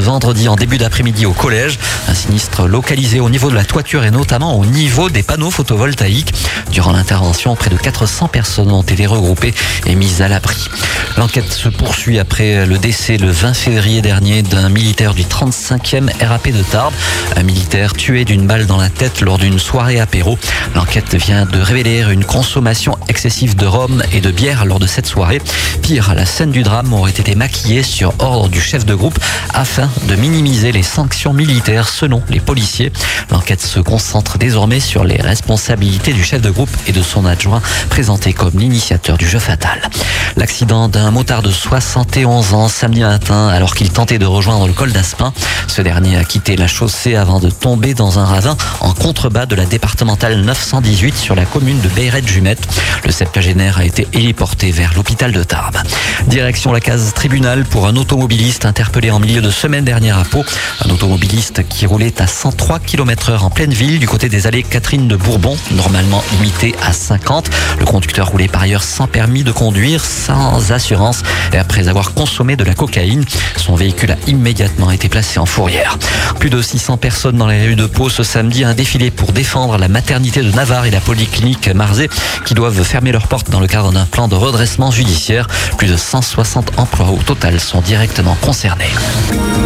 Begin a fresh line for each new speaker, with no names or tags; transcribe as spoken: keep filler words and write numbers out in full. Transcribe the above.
vendredi en début d'après-midi au collège. Un sinistre localisé au niveau de la toiture et notamment au niveau des panneaux photovoltaïques. Durant l'intervention, près de quatre cents personnes ont été regroupées et mises à l'abri. L'enquête se poursuit après le décès le vingt février dernier d'un militaire du trente-cinquième R A P de Tarbes. Un militaire tué d'une balle dans la tête lors d'une soirée apéro. L'enquête vient de révéler une consommation excessive de rhum et de bière lors de cette soirée. Pire, la scène du drame aurait été maquillée sur ordre du chef de groupe afin de minimiser les sanctions militaires selon les policiers. L'enquête se concentre désormais sur les responsabilités du chef de groupe et de son adjoint présenté comme l'initiateur du jeu fatal. L'accident d'un motard de soixante et onze ans samedi matin alors qu'il tentait de rejoindre le col d'Aspin. Ce dernier a quitté la chaussée avant de tomber dans un ravin en contrebas de la départementale neuf cent dix-huit sur la commune de Beyret-Jumette. Le septuagénaire a été héliporté vers l'hôpital de Tarbes. Direction la case tribunal pour un automobiliste interpellé en milieu de semaine dernière à Pau. Un automobiliste qui roulait à cent trois kilomètres heure en pleine ville du côté des allées Catherine de Bourbon, normalement limité à cinquante. Le conducteur roulait par ailleurs sans permis de conduire, sans assurance et après avoir consommé de la cocaïne. Son véhicule a immédiatement été placé en fourrière. Plus de six cents personnes dans les rues de Pau ce samedi. Un défilé pour défendre la maternité de Navarre et la polyclinique Marzé qui doivent fermer leurs portes dans le cadre d'un plan de redressement judiciaire. Plus de cent soixante emplois au total sont directement concernés.